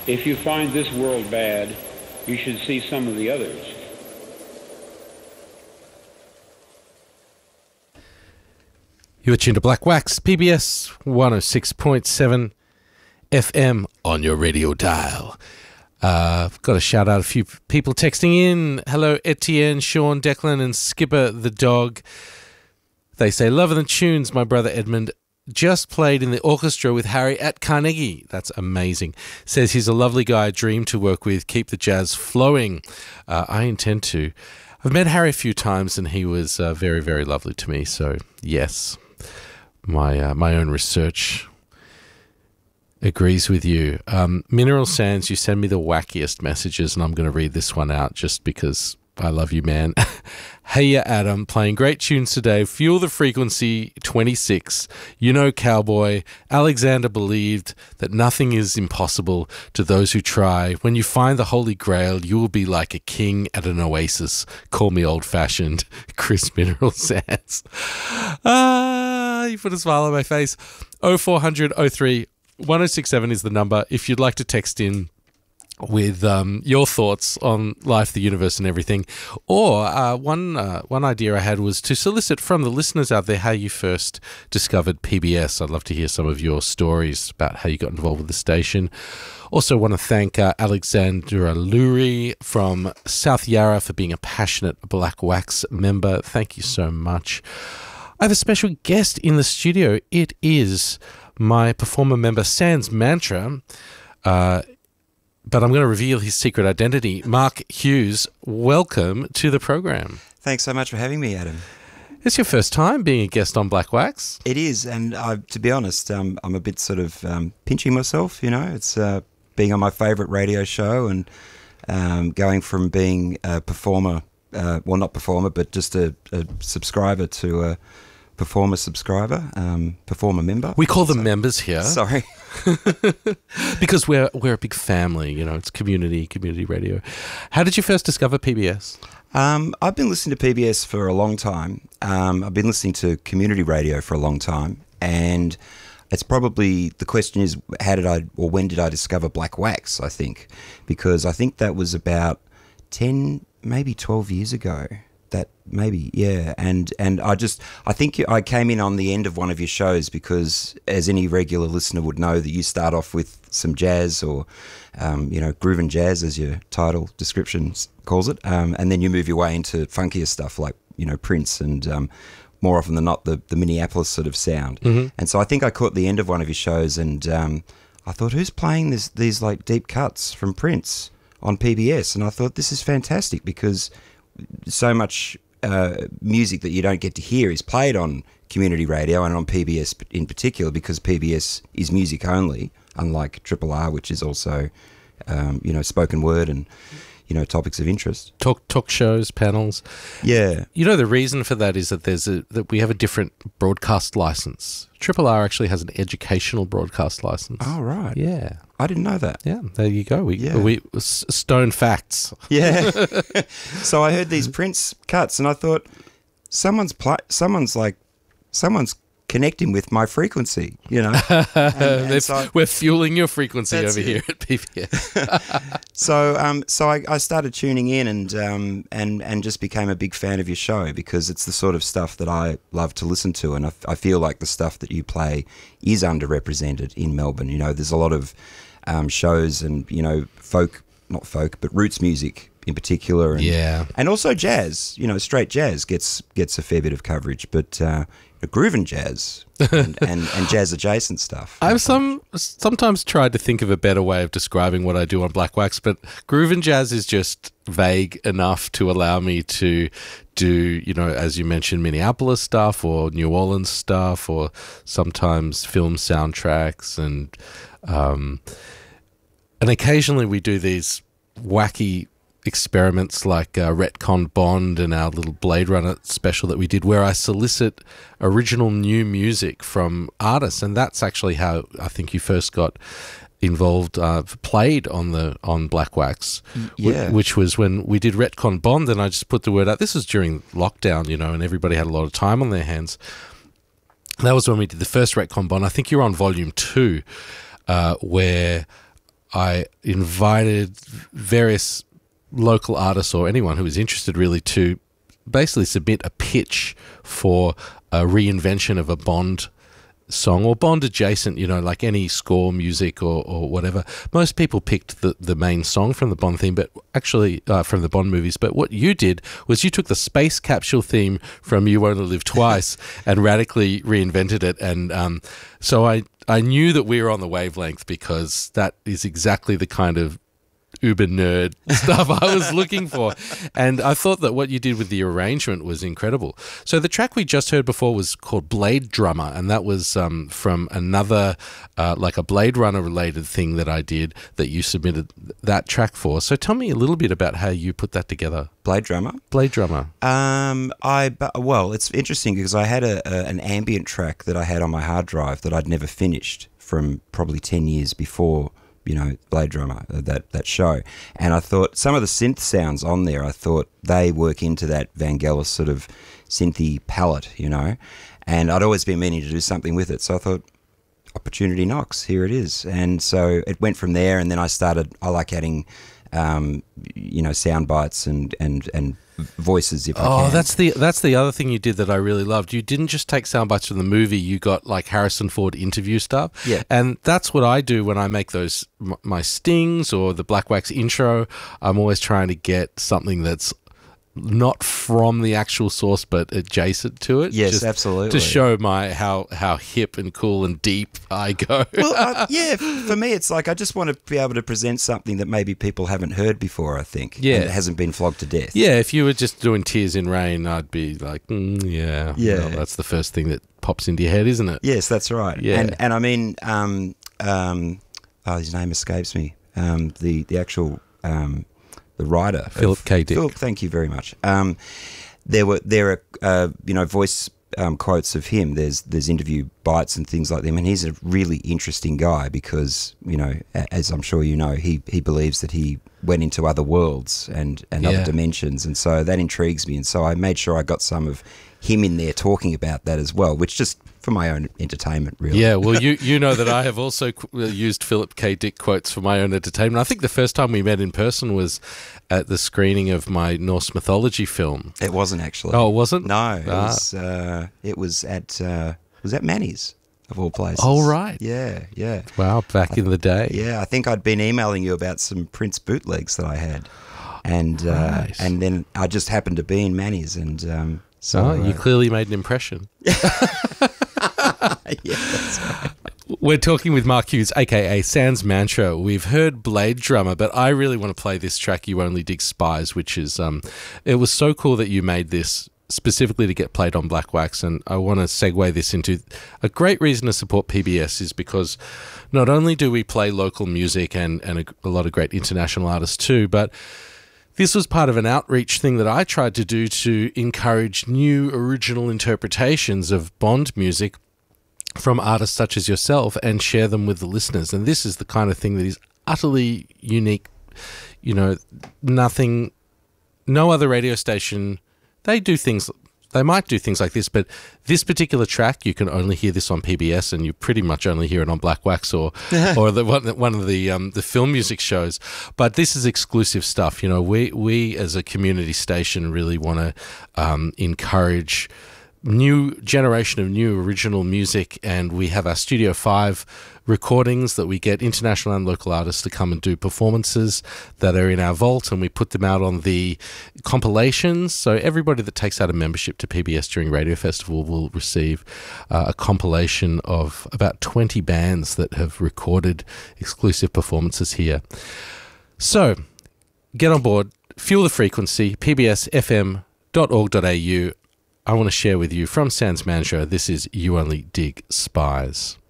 If you find this world bad, you should see some of the others. You are tuned to Black Wax, PBS 106.7 FM on your radio dial. I've got to shout out a few people texting in. Hello, Etienne, Sean, Declan, and Skipper the dog. They say, loving the tunes, my brother Edmund just played in the orchestra with Harry at Carnegie. That's amazing. Says he's a lovely guy, dream to work with, keep the jazz flowing. I intend to. I've met Harry a few times and he was very, very lovely to me. So, yes, my own research agrees with you. Mineral Sands, you send me the wackiest messages and I'm going to read this one out just because I love you, man. Hey, ya, Adam, playing great tunes today. Fuel the Frequency 26. You know, Cowboy. Alexander believed that nothing is impossible to those who try. When you find the Holy Grail, you will be like a king at an oasis. Call me old-fashioned. Chris Mineral Sands. You put a smile on my face. 0400 03 1067 is the number. If you'd like to text in with your thoughts on life, the universe, and everything. Or one idea I had was to solicit from the listeners out there how you first discovered PBS. I'd love to hear some of your stories about how you got involved with the station. Also want to thank Alexandra Lurie from South Yarra for being a passionate Black Wax member. Thank you so much. I have a special guest in the studio. It is my performer member, Sans Mantra. But I'm going to reveal his secret identity. Mark Hughes, welcome to the program. Thanks so much for having me, Adam. It's your first time being a guest on Black Wax. It is, and to be honest, I'm a bit sort of pinching myself, you know. It's being on my favourite radio show and going from being a performer, well, not performer, but just a subscriber to a performer subscriber, performer member. We call them members here. Sorry. Because we're a big family, you know, it's community radio. How did you first discover PBS? I've been listening to PBS for a long time. I've been listening to community radio for a long time, and it's probably, the question is, when did I discover Black Wax, I think, because I think that was about 10, maybe 12 years ago. That maybe, yeah, and I think I came in on the end of one of your shows because, as any regular listener would know, that you start off with some jazz or, groove and jazz, as your title description calls it, and then you move your way into funkier stuff like, Prince and more often than not the Minneapolis sort of sound. Mm-hmm. And so I think I caught the end of one of your shows and I thought, who's playing these like deep cuts from Prince on PBS? And I thought, this is fantastic because so much music that you don't get to hear is played on community radio and on PBS in particular, because PBS is music only, unlike Triple R, which is also, spoken word and, topics of interest. Talk shows, panels. Yeah. The reason for that is that that we have a different broadcast license. Triple R actually has an educational broadcast license. Oh, right. Yeah. I didn't know that. Yeah, there you go. We stone facts. Yeah. So I heard these Prince cuts and I thought, someone's connecting with my frequency, and so, we're fueling your frequency over here at PBS. So I started tuning in and just became a big fan of your show because it's the sort of stuff that I love to listen to, and I feel like the stuff that you play is underrepresented in Melbourne. There's a lot of shows and not folk, but roots music in particular, and also jazz. Straight jazz gets a fair bit of coverage, but groove and jazz and jazz adjacent stuff. I've sometimes tried to think of a better way of describing what I do on Black Wax, but groove and jazz is just vague enough to allow me to do, as you mentioned, Minneapolis stuff or New Orleans stuff, or sometimes film soundtracks, and occasionally we do these wacky experiments like Retcon Bond and our little Blade Runner special that we did, where I solicit original new music from artists, and that's actually how I think you first got involved, played on Black Wax, which was when we did Retcon Bond, and I just put the word out. This was during lockdown, and everybody had a lot of time on their hands. That was when we did the first Retcon Bond. I think you're on volume 2, where I invited various local artists or anyone who was interested really to basically submit a pitch for a reinvention of a Bond song or Bond adjacent, like any score music or whatever. Most people picked the main song from the Bond theme, but actually from the Bond movies. But what you did was you took the space capsule theme from You Only Live Twice and radically reinvented it. And so I knew that we were on the wavelength, because that is exactly the kind of uber nerd stuff I was looking for. And I thought that what you did with the arrangement was incredible. So the track we just heard before was called Blade Drummer, and that was from another, like a Blade Runner related thing that I did that you submitted that track for. So tell me a little bit about how you put that together. Blade Drummer? Blade Drummer. Well, it's interesting because I had an ambient track that I had on my hard drive that I'd never finished from probably 10 years before, Blade Drummer, that show. And I thought some of the synth sounds on there, I thought they work into that Vangelis sort of synthy palette, and I'd always been meaning to do something with it. So I thought, opportunity knocks, here it is. And so it went from there, and then I like adding, sound bites and voices if I can. Oh, that's the other thing you did that I really loved. You didn't just take sound bites from the movie, you got like Harrison Ford interview stuff. Yeah. And that's what I do when I make those, my stings or the Black Wax intro. I'm always trying to get something that's not from the actual source but adjacent to it. Yes, just absolutely. To show how hip and cool and deep I go. Well, for me it's like I just want to be able to present something that maybe people haven't heard before, I think. Yeah. And it hasn't been flogged to death. Yeah, if you were just doing Tears in Rain, I'd be like, yeah. Well, that's the first thing that pops into your head, isn't it? Yes, that's right. Yeah. And I mean, his name escapes me. The actual... the writer, Philip K. Dick. Philip, thank you very much. There are voice quotes of him. There's interview bites and things like them, and he's a really interesting guy because as I'm sure you know, he believes that he went into other worlds and other dimensions, and so that intrigues me. And so I made sure I got some of him in there talking about that as well, which just for my own entertainment, really. Yeah, well, you know that I have also used Philip K. Dick quotes for my own entertainment. I think the first time we met in person was at the screening of my Norse mythology film. It wasn't actually. Oh, it wasn't? No, it was at Manny's, of all places. Oh, right. Yeah. Wow, back in the day. Yeah, I think I'd been emailing you about some Prince bootlegs that I had, and Right. and then I just happened to be in Manny's, and So you clearly made an impression. Yeah, that's right. We're talking with Mark Hughes, a.k.a. Sans Mantra. We've heard Blade Drummer, but I really want to play this track, You Only Dig Spies, which is, it was so cool that you made this specifically to get played on Black Wax, and I want to segue this into a great reason to support PBS is because not only do we play local music and a lot of great international artists too, but this was part of an outreach thing that I tried to do to encourage new original interpretations of Bond music from artists such as yourself and share them with the listeners. And this is the kind of thing that is utterly unique. No other radio station, they might do things like this, but this particular track, you can only hear this on PBS, and you pretty much only hear it on Black Wax or one of the film music shows. But this is exclusive stuff. We as a community station really want to encourage new generation of new original music, and we have our Studio 5 recordings that we get international and local artists to come and do performances that are in our vault, and we put them out on the compilations. So everybody that takes out a membership to PBS during Radio Festival will receive a compilation of about 20 bands that have recorded exclusive performances here. So get on board, fuel the frequency, pbsfm.org.au. I want to share with you from Sans Mantra, this is You Only Dig Spies.